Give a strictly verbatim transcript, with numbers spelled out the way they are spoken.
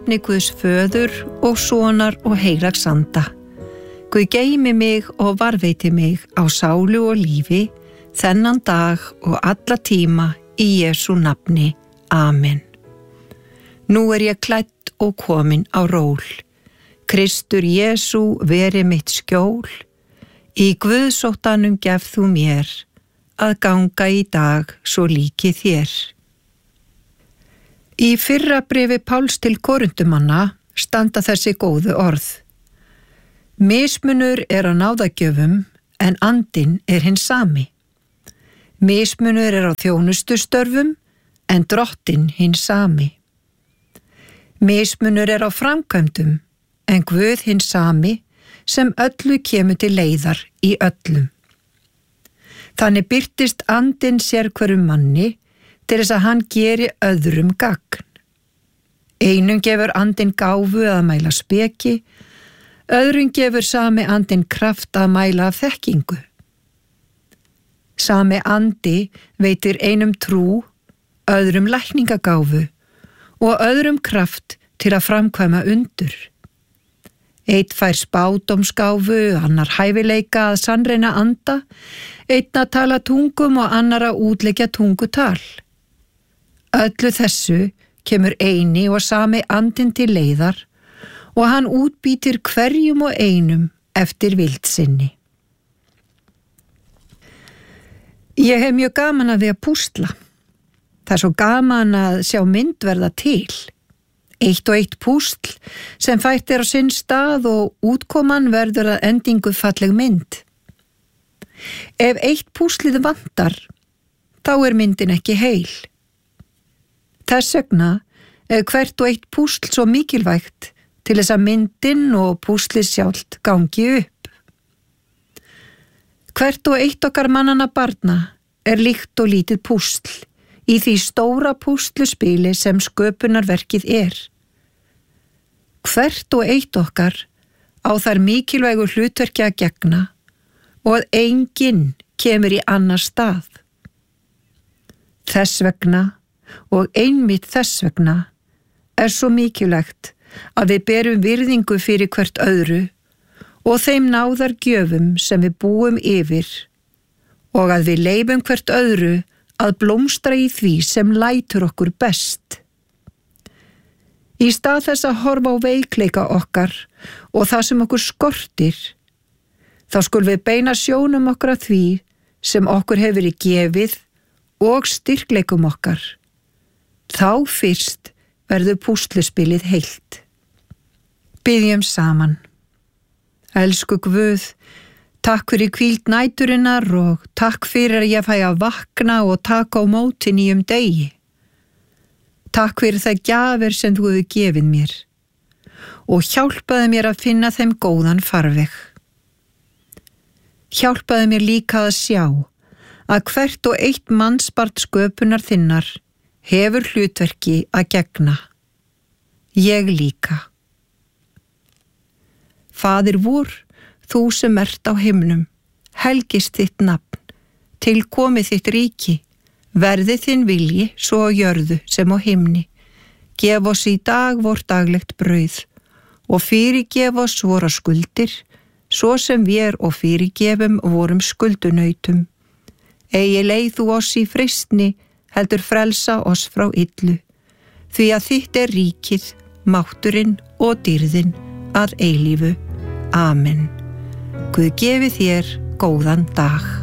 nafni Guðs föður og sonar og heilags anda. Guð geymi mig og varðveiti mig á sálu og lífi, þennan dag og alla tíma í Jesú nafni. Amen. Nú er ég klædd og komin á ról. Kristur Jesú veri mitt skjól. Í Guðsóttanum gef þú mér að ganga í dag svo líki þér. Í fyrra bréfi Páls til Korinthumanna standa þessi góðu orð. Mismunur er á náðagjöfum en andinn er hinn sami. Mismunur er á þjónustustörfum en drottinn hinn sami. Mismunur er á framkvæmdum en Guð hinn sami sem öllu kemur til leiðar í öllum. Þannig birtist andinn sérhverjum manni til þess að hann geri öðrum gagn. Einum gefur andinn gáfu að mæla speki, öðrum gefur sami andinn kraft að mæla af þekkingu. Sami andi veitir einum trú, öðrum lækningagáfu og öðrum kraft til að framkvæma undur. Einn fær spádómsgáfu, annar hæfileika að sannreina anda, einn að tala tungum og annar að útleggja tungutal. Öllu þessu kemur eini og sami andinn til leiðar og hann útbýtir hverjum og einum eftir vild sinni. Ég hef mjög gaman að því að púsla. Það er svo gaman að sjá mynd verða til. Eitt og eitt púsl sem fært er á sinn stað og útkoman verður að endingu falleg mynd. Ef eitt púslið vantar, þá er myndin ekki heil. Þess vegna er hvert og eitt púsl svo mikilvægt til þess að myndin og púslið sjálft gangi upp. Hvert og eitt okkar mannanna barna er líkt og lítið púsl í því stóra púsluspili sem sköpunarverkið er. Hvert og eitt okkar á þar mikilvægu hlutverki að gegna og að enginn kemur í annar stað. Þess vegna og einmitt þess vegna er svo mikilvægt að við berum virðingu fyrir hvert öðru og þeim náðar gjöfum sem við búum yfir og að við leyfum hvert öðru að blómstra í því sem lætur okkur best. Í stað þess að horfa á veikleika okkar og það sem okkur skortir, þá skulum við beina sjónum okkar að því sem okkur hefur verið gefið og styrkleikum okkar. Þá fyrst verður púsluspilið heilt. Biðjum saman. Elsku Guð, takk fyrir hvíld næturinnar og takk fyrir að ég fæ að vakna og taka á móti nýjum degi. Takk fyrir það gjafir sem þú hefur gefið mér og hjálpaði mér að finna þeim góðan farveg. Hjálpaði mér líka að sjá að hvert og eitt mannsbarn sköpunar þinnar hefur hlutverki að gegna. Ég líka. Faðir vor, þú sem ert á himnum, helgist þitt nafn, tilkomi þitt ríki, verði þinn vilji svo á jörðu sem á himni. Gef oss í dag vort daglegt brauð og fyrirgef oss vora skuldir, svo sem við og fyrirgefum vorum skuldunautum. Eigi leið þú oss í freistni, heldur frelsa oss frá illu, því að þitt er ríkið, mátturinn og dýrðin að eilífu. Amen. Guð gefi þér góðan dag.